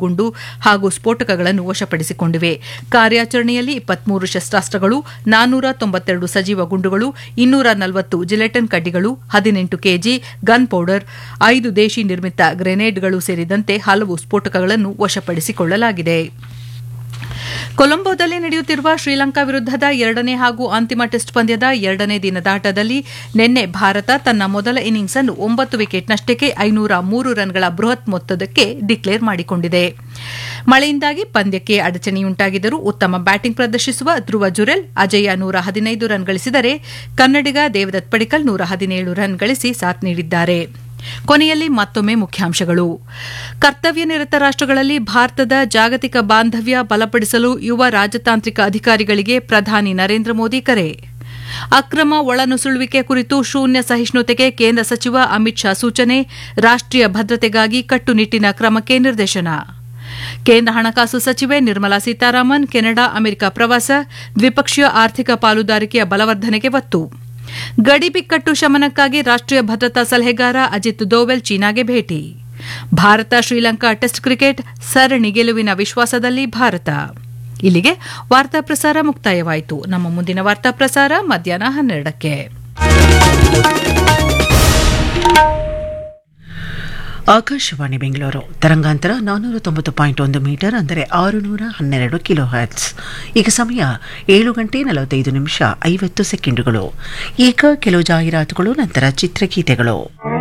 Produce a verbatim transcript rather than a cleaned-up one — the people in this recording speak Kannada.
ಮದ್ದುಗುಂಡು ಹಾಗೂ ಸ್ಫೋಟಕಗಳನ್ನು ವಶಪಡಿಸಿಕೊಂಡಿವೆ. ಕಾರ್ಯಾಚರಣೆಯಲ್ಲಿ ಇಪ್ಪತ್ಮೂರು ಶಸ್ತ್ರಾಸ್ತ್ರಗಳು, ನಾನ್ನೂರ ತೊಂಬತ್ತೆರಡು ಸಜೀವ ಗುಂಡುಗಳು, ಇನ್ನೂರ ನಲವತ್ತು ಜಿಲೆಟಿನ್ ಕಡ್ಡಿಗಳು, ಹದಿನೆಂಟು ಕೆಜಿ ಗನ್ ಪೌಡರ್, ಐದು ದೇಶಿ ನಿರ್ಮಿತ ಗ್ರೆನೇಡ್ಗಳು ಸೇರಿದಂತೆ ಹಲವು ಸ್ಫೋಟಕಗಳನ್ನು ವಶಪಡಿಸಿಕೊಳ್ಳಲಾಗಿದೆ. ಕೊಲಂಬೋದಲ್ಲಿ ನಡೆಯುತ್ತಿರುವ ಶ್ರೀಲಂಕಾ ವಿರುದ್ಧದ ಎರಡನೇ ಹಾಗೂ ಅಂತಿಮ ಟೆಸ್ಟ್ ಪಂದ್ಯದ ಎರಡನೇ ದಿನದ ಆಟದಲ್ಲಿ ನಿನ್ನೆ ಭಾರತ ತನ್ನ ಮೊದಲ ಇನ್ನಿಂಗ್ಸ್ ಅನ್ನು ಒಂಬತ್ತು ವಿಕೆಟ್ ನಷ್ಟಕ್ಕೆ ಐನೂರ ಮೂರು ರನ್ಗಳ ಬೃಹತ್ ಮೊತ್ತದಕ್ಕೆ ಡಿಕ್ಲೇರ್ ಮಾಡಿಕೊಂಡಿದೆ. ಮಳೆಯಿಂದಾಗಿ ಪಂದ್ಯಕ್ಕೆ ಅಡಚಣೆಯುಂಟಾಗಿದ್ದರೂ ಉತ್ತಮ ಬ್ಯಾಟಿಂಗ್ ಪ್ರದರ್ಶಿಸುವ ಧ್ರುವ ಜುರೆಲ್ ಅಜೇಯ ನೂರ ಹದಿನೈದು ರನ್ ಗಳಿಸಿದರೆ ಕನ್ನಡಿಗ ದೇವದತ್ ಪಡಿಕ್ಕಲ್ ನೂರ ಹದಿನೇಳು ರನ್ ಗಳಿಸಿ ಸಾಥ್ ನೀಡಿದ್ದಾರೆ. ಕೊನೆಯಲ್ಲಿ ಮತ್ತೊಮ್ಮೆ ಮುಖ್ಯಾಂಶಗಳು. ಕರ್ತವ್ಯ ನಿರತ ರಾಷ್ಟಗಳಲ್ಲಿ ಭಾರತದ ಜಾಗತಿಕ ಬಾಂಧವ್ಯ ಬಲಪಡಿಸಲು ಯುವ ರಾಜತಾಂತ್ರಿಕ ಅಧಿಕಾರಿಗಳಿಗೆ ಪ್ರಧಾನಿ ನರೇಂದ್ರ ಮೋದಿ ಕರೆ. ಅಕ್ರಮ ಒಳನುಸುಳುವಿಕೆ ಕುರಿತು ಶೂನ್ಯ ಸಹಿಷ್ಣುತೆಗೆ ಕೇಂದ್ರ ಸಚಿವ ಅಮಿತ್ ಶಾ ಸೂಚನೆ. ರಾಷ್ಟೀಯ ಭದ್ರತೆಗಾಗಿ ಕಟ್ಟುನಿಟ್ಟಿನ ಕ್ರಮಕ್ಕೆ ನಿರ್ದೇಶನ. ಕೇಂದ್ರ ಹಣಕಾಸು ಸಚಿವೆ ನಿರ್ಮಲಾ ಸೀತಾರಾಮನ್ ಕೆನಡಾ ಅಮೆರಿಕ ಪ್ರವಾಸ. ದ್ವಿಪಕ್ಷೀಯ ಆರ್ಥಿಕ ಪಾಲುದಾರಿಕೆಯ ಬಲವರ್ಧನೆಗೆ ಒತ್ತು. ಗಡಿ ಬಿಕ್ಕಟ್ಟು ಶಮನಕ್ಕಾಗಿ ರಾಷ್ಟೀಯ ಭದ್ರತಾ ಸಲಹೆಗಾರ ಅಜಿತ್ ದೋವೆಲ್ ಚೀನಾಗೆ ಭೇಟಿ. ಭಾರತ ಶ್ರೀಲಂಕಾ ಟೆಸ್ಟ್ ಕ್ರಿಕೆಟ್ ಸರಣಿ ಗೆಲುವಿನ ವಿಶ್ವಾಸದಲ್ಲಿ ಭಾರತ. ಇಲ್ಲಿಗೆ ವಾರ್ತಾ ಪ್ರಸಾರ ಮುಕ್ತಾಯವಾಯಿತು. ನಮ್ಮ ಮುಂದಿನ ವಾರ್ತಾ ಪ್ರಸಾರ ಮಧ್ಯಾಹ್ನ ಹನ್ನೆರಡಕ್ಕೆ. ಆಕಾಶವಾಣಿ ಬೆಂಗಳೂರು ತರಂಗಾಂತರ ನಾನ್ನೂರ ತೊಂಬತ್ತು ಪಾಯಿಂಟ್ ಒಂದು ಮೀಟರ್ ಅಂದರೆ ಆರುನೂರ ಹನ್ನೆರಡು ಕಿಲೋ ಹರ್ಟ್ಸ್. ಈಗ ಸಮಯ ಏಳು ಗಂಟೆ ನಲವತ್ತೈದು ನಿಮಿಷ ಐವತ್ತು ಸೆಕೆಂಡುಗಳು. ಈಗ ಕೆಲವು ಜಾಹೀರಾತುಗಳು, ನಂತರ ಚಿತ್ರಗೀತೆಗಳು.